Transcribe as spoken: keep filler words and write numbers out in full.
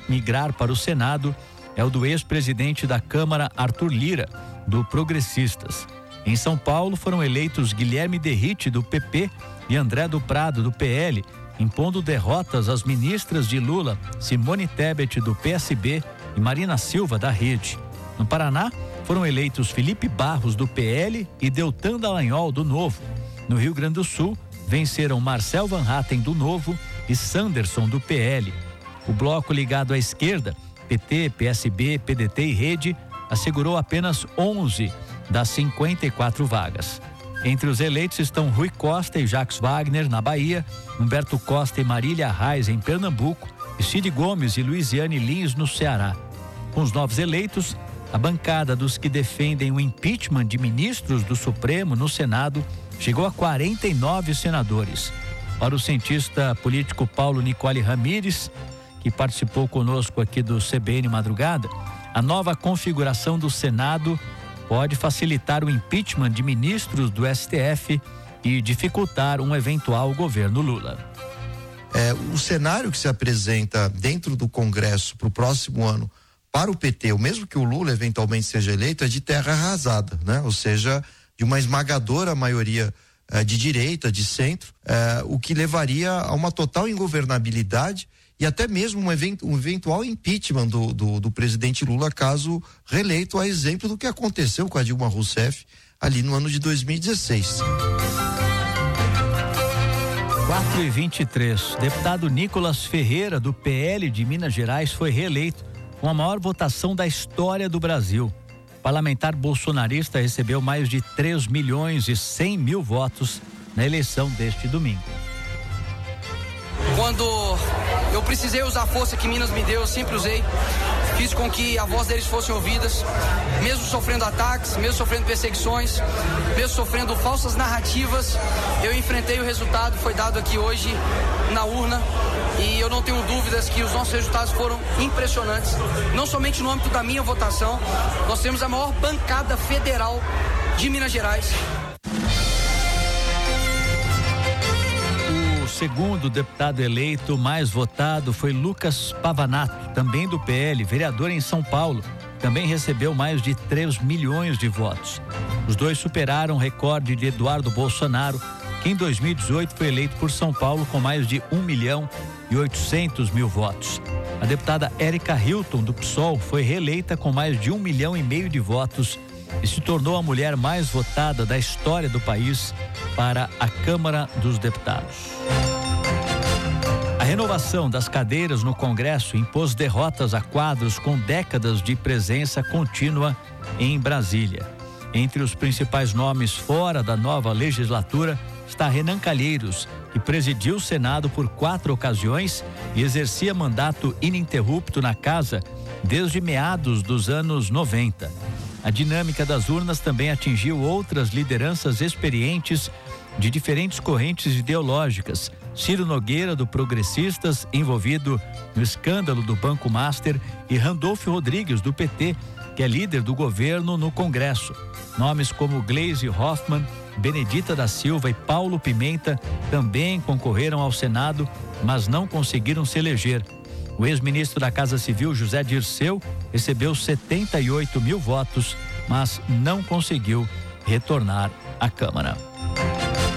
migrar para o Senado é o do ex-presidente da Câmara, Arthur Lira, do Progressistas. Em São Paulo foram eleitos Guilherme Derrite, do P P, e André do Prado, do P L, impondo derrotas às ministras de Lula, Simone Tebet, do P S B, e Marina Silva, da Rede. No Paraná, foram eleitos Felipe Barros, do P L, e Deltan Dallagnol, do Novo. No Rio Grande do Sul, venceram Marcel Van Hatten, do Novo, e Sanderson, do P L. O bloco ligado à esquerda, P T, P S B, P D T e Rede, assegurou apenas onze das cinquenta e quatro vagas. Entre os eleitos estão Rui Costa e Jacques Wagner, na Bahia, Humberto Costa e Marília Reis, em Pernambuco, e Cid Gomes e Luiziane Lins, no Ceará. Com os novos eleitos, a bancada dos que defendem o impeachment de ministros do Supremo no Senado chegou a quarenta e nove senadores. Para o cientista político Paulo Nicole Ramires, que participou conosco aqui do C B N Madrugada, a nova configuração do Senado pode facilitar o impeachment de ministros do S T F e dificultar um eventual governo Lula. É, o cenário que se apresenta dentro do Congresso para o próximo ano para o P T, ou mesmo que o Lula eventualmente seja eleito, é de terra arrasada, né? Ou seja, de uma esmagadora maioria eh, de direita, de centro, eh, o que levaria a uma total ingovernabilidade e até mesmo um, event, um eventual impeachment do, do, do presidente Lula, caso reeleito, a exemplo do que aconteceu com a Dilma Rousseff ali no ano de dois mil e dezesseis. quatro e vinte e três. Deputado Nicolas Ferreira, do P L de Minas Gerais, foi reeleito com a maior votação da história do Brasil. O parlamentar bolsonarista recebeu mais de três milhões e cem mil votos na eleição deste domingo. Quando eu precisei usar a força que Minas me deu, eu sempre usei. Fiz com que a voz deles fosse ouvidas, mesmo sofrendo ataques, mesmo sofrendo perseguições, mesmo sofrendo falsas narrativas. Eu enfrentei o resultado, foi dado aqui hoje na urna, e eu não tenho dúvidas que os nossos resultados foram impressionantes. Não somente no âmbito da minha votação, nós temos a maior bancada federal de Minas Gerais. O segundo deputado eleito mais votado foi Lucas Pavanato, também do P L, vereador em São Paulo. Também recebeu mais de três milhões de votos. Os dois superaram o recorde de Eduardo Bolsonaro, que em dois mil e dezoito foi eleito por São Paulo com mais de um milhão e oitocentos mil votos. A deputada Érica Hilton, do P SOL, foi reeleita com mais de um milhão e meio de votos e se tornou a mulher mais votada da história do país para a Câmara dos Deputados. A renovação das cadeiras no Congresso impôs derrotas a quadros com décadas de presença contínua em Brasília. Entre os principais nomes fora da nova legislatura está Renan Calheiros, que presidiu o Senado por quatro ocasiões e exercia mandato ininterrupto na casa desde meados dos anos noventa. A dinâmica das urnas também atingiu outras lideranças experientes de diferentes correntes ideológicas. Ciro Nogueira, do Progressistas, envolvido no escândalo do Banco Master, e Randolfo Rodrigues, do P T, que é líder do governo no Congresso. Nomes como Gleisi Hoffmann, Benedita da Silva e Paulo Pimenta também concorreram ao Senado, mas não conseguiram se eleger. O ex-ministro da Casa Civil, José Dirceu, recebeu setenta e oito mil votos, mas não conseguiu retornar à Câmara.